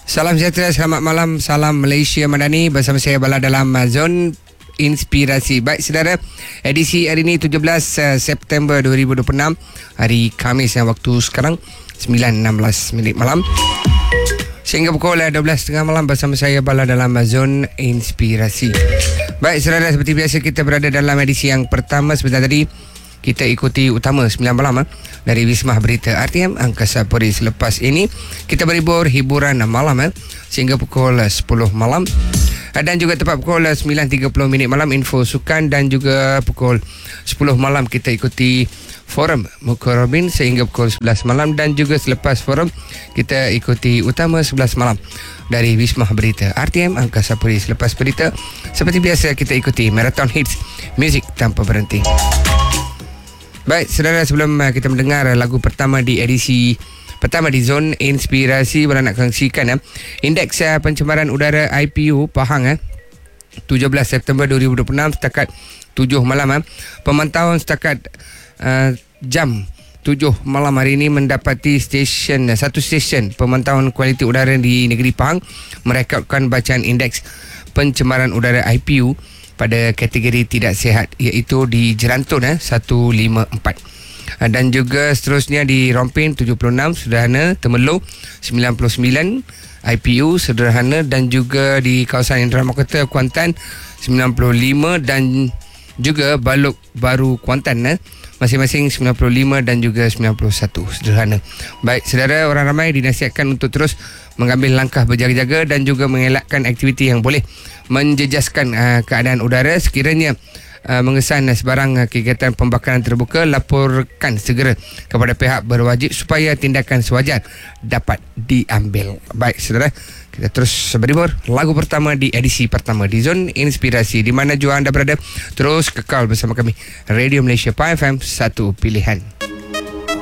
Salam sejahtera, selamat malam. Salam Malaysia Madani. Bersama saya Bala dalam Zon Inspirasi. Baik saudara, edisi hari ini 17 September 2026, hari Khamis yang waktu sekarang 9.16 malam sehingga pukul 12.30 malam bersama saya Bala dalam Zon Inspirasi. Baik saudara, seperti biasa kita berada dalam edisi yang pertama. Sebentar tadi kita ikuti utama 9 malam dari Wisma Berita RTM Angkasa Puri. Selepas ini kita berhibur hiburan malam sehingga pukul 10 malam. Dan juga tepat pukul 9.30 malam info sukan, dan juga pukul 10 malam kita ikuti forum Mukarrabin sehingga pukul 11 malam, dan juga selepas forum kita ikuti utama 11 malam dari Wisma Berita RTM Angkasa Puri. Selepas berita, seperti biasa kita ikuti Marathon Hits Music tanpa berhenti. Baik saudara, sebelum kita mendengar lagu pertama di edisi pertama di Zon Inspirasi, Bala nak kongsikan indeks pencemaran udara IPU Pahang 17 September 2026 setakat 7 malam. Pemantauan setakat jam 7 malam hari ini mendapati satu stesen pemantauan kualiti udara di negeri Pahang merekodkan bacaan indeks pencemaran udara IPU pada kategori tidak sihat, iaitu di Jerantun 154, dan juga seterusnya di Rompin 76 sederhana, Temerloh 99 IPU sederhana, dan juga di kawasan Indra Makota Kuantan 95, dan juga Balok Baru Kuantan masing-masing 95 dan juga 91 sederhana. Baik saudara, orang ramai dinasihatkan untuk terus mengambil langkah berjaga-jaga dan juga mengelakkan aktiviti yang boleh menjejaskan keadaan udara. Sekiranya mengesan sebarang kegiatan pembakaran terbuka, laporkan segera kepada pihak berwajib supaya tindakan sewajar dapat diambil. Baik saudara, kita terus berhibur lagu pertama di edisi pertama di Zon Inspirasi. Di mana jua anda berada, terus kekal bersama kami Radio Malaysia PAFM, satu pilihan.